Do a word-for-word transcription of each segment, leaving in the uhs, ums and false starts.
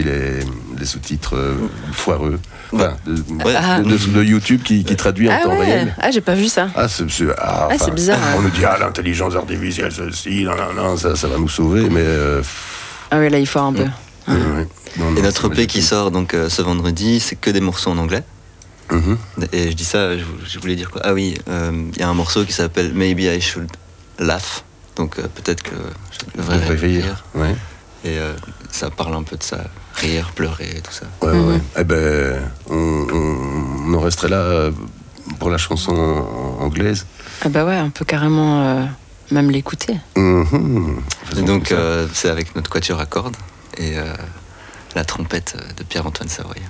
Les, les sous-titres euh, foireux, enfin, de, Ouais. de, de, de YouTube qui, qui traduit en Ah temps ouais. réel. Ah, j'ai pas vu ça. Ah, c'est, c'est, ah, Ah, enfin, c'est bizarre, hein. On nous dit, ah, l'intelligence artificielle, ceci, non, non, non, ça, ça va nous sauver, mais... Euh, Ah oui, là, il faut un peu. ouais, ouais. Non, non, Et notre c'est E P qui magnifique. sort donc euh, ce vendredi, c'est que des morceaux en anglais. Mhm. Et je dis ça, je, je voulais dire quoi? Ah oui, il euh, y a un morceau qui s'appelle Maybe I Should Laugh. Donc euh, peut-être que je devrais Devrait rire. rire. Ouais. Et euh, ça parle un peu de ça, rire, pleurer, tout ça. Ouais, Mhm. ouais. Eh ben, on, on, on en resterait là euh, pour la chanson en- anglaise. Ah bah ouais, on peut carrément euh, même l'écouter. Mhm. Et Faisons donc comme ça. euh, c'est avec notre quatuor à cordes et euh, la trompette de Pierre-Antoine Savoyer.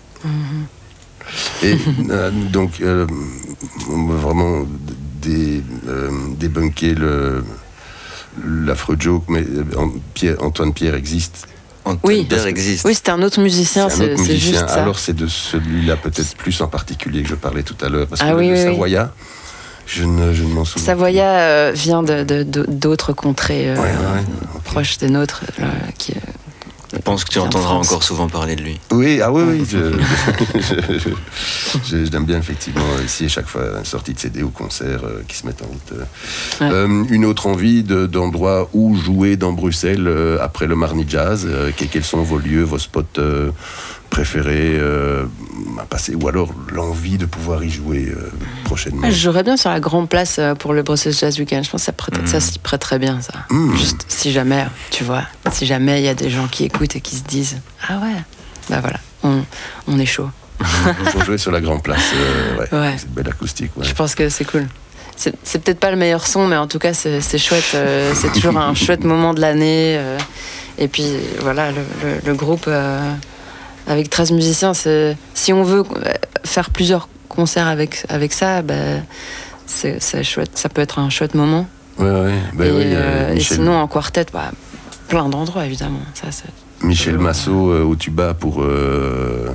Et euh, donc, euh, on va vraiment dé, euh, débunker le, l'affreux joke, mais euh, en- Pierre, Antoine Pierre existe. Antoine Oui. Pierre existe. Oui, c'était un autre musicien, C'est un c'est, autre c'est musicien. juste ça. Alors c'est de celui-là peut-être plus en particulier que je parlais tout à l'heure, parce Ah que oui, le, oui, le oui. Savoya, je ne, je ne m'en souviens Savoya euh, vient de, de- de- d'autres contrées euh, Ouais, ouais, ouais. proches des nôtres. là, qui, euh, Je pense que tu vient de entendras France. encore souvent parler de lui. plus. Oui, ah oui, oui, je, je, je- je- je l'aime bien effectivement. Ici, à chaque fois, une sortie de C D ou concert euh, qui se mettent en route. euh. Ouais. Euh, une autre envie de, d'endroit où jouer dans Bruxelles euh, après le Marni Jazz. euh, que- quels sont vos lieux, vos spots euh, préférés euh, à passer, ou alors l'envie de pouvoir y jouer euh, prochainement. Ah, je jouerais bien sur la grande place euh, pour le Brussels Jazz Weekend. Je pense que ça, prête, Mm. ça s'y prête très bien, ça. Mm. Juste si jamais, tu vois, si jamais il y a des gens qui écoutent et qui se disent ah ouais, bah voilà, on, on est chaud. Pour jouer sur la grande place, euh, ouais, Ouais. c'est une belle acoustique. Ouais. Je pense que c'est cool. C'est, c'est peut-être pas le meilleur son, mais en tout cas, c'est, c'est chouette. euh, c'est toujours un chouette moment de l'année. euh, et puis, voilà, le, le- le groupe, euh, avec treize musiciens, c'est, si on veut euh, faire plusieurs concerts avec, avec ça, bah, c'est, c'est chouette. Ça peut être un chouette moment. Ouais, ouais. Ben et, oui, euh, euh, et Michel, sinon, en quartet, bah, plein d'endroits, évidemment. Ça, c'est... Michel Massot euh, au tuba pour euh,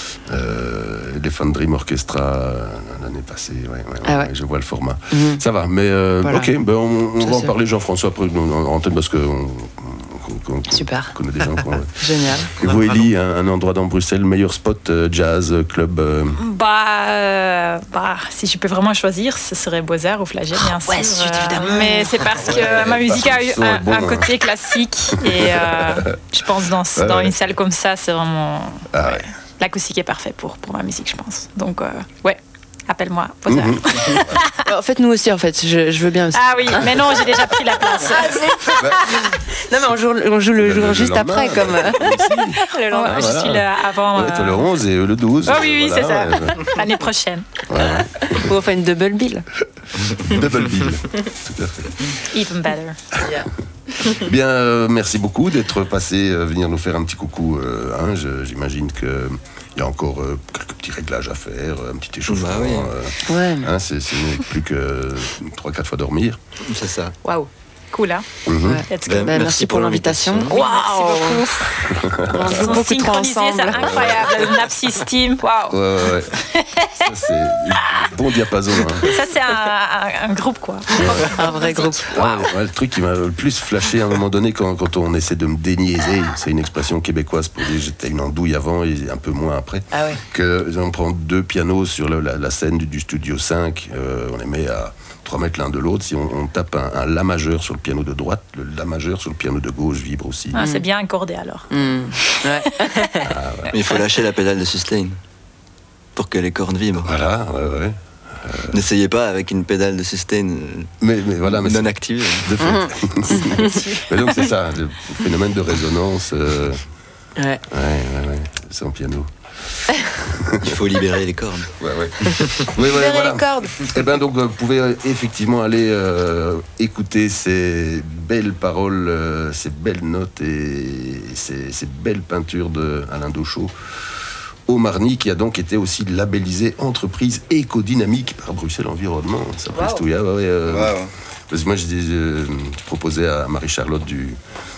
euh, les Fan Dream Orchestra euh, l'année passée. Ouais, ouais, ouais, Ah ouais. Je vois le format. Mhm. Ça va, mais euh, Voilà. ok, ben on, on Ça, va en c'est- parler, Jean-François, après en, en antenne, parce que on, on- on- on Super. connaît des gens. Quoi. Génial. Et vous, Élie, un, un endroit dans Bruxelles, meilleur spot, euh, jazz, euh, club euh, Bah, euh, bah, si je peux vraiment choisir, ce serait Beaux-Arts ou Flagey, bien sûr. ouais, c'est évidemment. mais c'est parce que ma musique a eu parce que le son un, est bon, un hein. côté classique. Et euh, je pense dans, Ouais, dans ouais. une salle comme ça, c'est vraiment. Ah ouais. L'acoustique est parfait pour, pour ma musique, je pense. Donc, euh, ouais, appelle-moi. Beaux-Arts. Mhm. En fait, nous aussi, en fait, je, je veux bien aussi. Ah oui, mais non, j'ai déjà pris la place. Non, mais on joue, on joue le Le- jour le juste lendemain, après, comme. euh, Le lendemain, Ah, je voilà. suis là avant. Ouais, toi, euh, le onze et eux, le douze. Oh oui, oui, voilà, c'est ça. ouais, ouais. L'année prochaine. Ouais, ouais. Ou enfin une double bill. Double bill. Tout à fait. Even better. Bien, euh, merci beaucoup d'être passé, euh, venir nous faire un petit coucou. euh, hein, je- j'imagine que il y a encore euh, quelques petits réglages à faire, un petit échauffement. Bah oui. euh, Ouais. hein, c'est c'est plus que trois quatre fois dormir. C'est ça. Waouh. Cool, hein? Mhm. Ouais. Let's go. Ben, Bah, merci pour l'invitation. Oui, merci beaucoup. On Ils joue sont beaucoup trop synchronisés, ensemble. c'est incroyable. Le Nap System, waouh. Ouais, ouais, ouais. Ça, c'est un bon diapason. Hein. Ça, c'est un, un- un groupe, quoi. Un vrai groupe. Ah, ouais, le truc qui m'a le plus flashé à un moment donné, quand, quand on essaie de me déniaiser, c'est une expression québécoise pour dire j'étais une andouille avant et un peu moins après, Ah ouais. que on prend deux pianos sur le- la, la scène du, du studio cinq, euh, on les met à trois mètres l'un de l'autre. Si on, on tape un, un La majeur sur le piano de droite, le La majeur sur le piano de gauche vibre aussi. Ah, c'est bien accordé, alors. Hmm. Ouais. Mais il faut lâcher la pédale de sustain pour que les cordes vibrent. Voilà, ouais, ouais. N'essayez pas avec une pédale de sustain euh, Mais, mais voilà, mais non c'est- activée. de fait. Mais donc c'est ça, le phénomène de résonance. euh, Ouais. ouais, ouais, ouais, sans piano. Il faut libérer les cordes. Ouais, ouais. Oui, ouais, Libérez voilà. les cordes. Eh bien, donc, vous pouvez euh, effectivement aller euh, écouter ces belles paroles, euh, ces belles notes et ces, ces belles peintures d'Alain Dauchaud au Marny, qui a donc été aussi labellisé entreprise écodynamique par Bruxelles Environnement. Ça Wow. presse tout, yeah, ouais, ouais, euh, Parce que moi, je, dis, euh, je proposais à Marie-Charlotte du,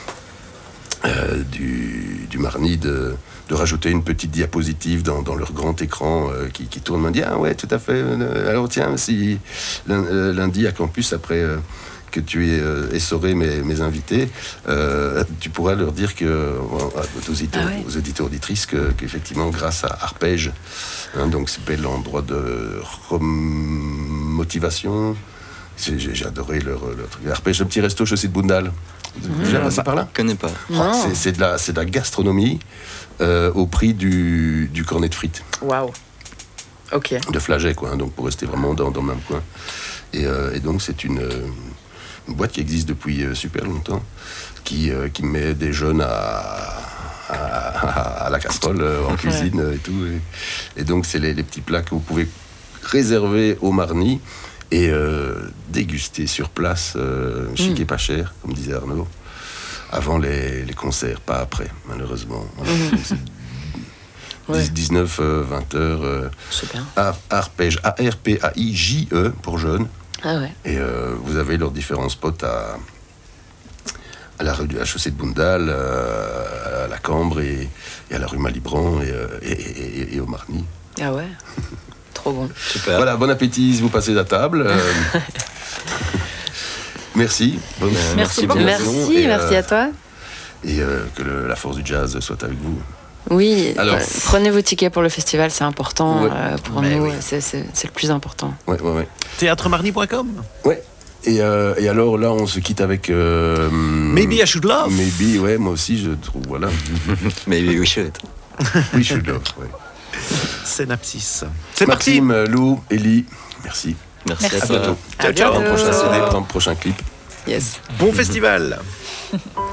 euh, du, du Marny de, de rajouter une petite diapositive dans, dans leur grand écran euh, qui, qui tourne. On me dit, ah ouais, tout à fait. euh, alors tiens, si lun- euh, lundi à Campus, après euh, que tu aies euh, essoré mes, mes invités, euh, tu pourras leur dire que, euh, aux auditeurs, Ah ouais. aux auditeurs auditrices, que, qu'effectivement, grâce à Arpège, hein, donc c'est bel endroit de remotivation. J'ai, j'ai adoré leur, leur truc. Arpège, le petit resto chaussée de Bundal. Vous êtes déjà passé par là? Je connais pas. Non. Oh, c'est, c'est, de la, c'est de la gastronomie euh, au prix du, du cornet de frites, Waouh. Ok. de flageolet, quoi, hein, donc pour rester vraiment dans, dans le même coin. Et, euh, et donc c'est une, euh, une boîte qui existe depuis euh, super longtemps, qui, euh, qui met des jeunes à, à, à- à la casserole, euh, en cuisine euh, et tout. Et, et donc c'est les, les petits plats que vous pouvez réserver au Marny et euh, déguster sur place, euh, chic Mm. et pas cher, comme disait Arnaud, avant les, les concerts, pas après, malheureusement. Voilà. Donc, c'est Ouais. dix-neuf, vingt heures, euh, C'est bien. Ar- Arpège, A R P A I J E pour jeunes. Ah ouais. Et euh, vous avez leurs différents spots à, à la rue de la chaussée de Bundal, euh, à la Cambre et, et à la rue Malibran et, euh, et, et- et- et au Marny. Ah ouais. Trop bon. Super. Voilà, bon appétit si vous passez à table. Euh, merci. Bonne Merci beaucoup. continuation. Merci, Et, merci euh, à toi. Et euh, que le- la force du jazz soit avec vous. Oui, Alors- euh, prenez vos tickets pour le festival, c'est important Ouais. euh, pour Mais nous, oui. c'est, c'est- c'est le plus important. Ouais, ouais, ouais. théâtre marny point com. Ouais. Et, euh, et alors là, on se quitte avec. Euh, Maybe I should love. Maybe, ouais, moi aussi, je trouve. Voilà. Maybe we should. Oui, je suis là. Ouais. Synapsis. C'est parti. Maxime, Lou, Ellie, merci. Merci, Merci. à À toi. bientôt. À Ciao, ciao. Pour un prochain bientôt. C D, pour un prochain clip. Yes. Bon festival.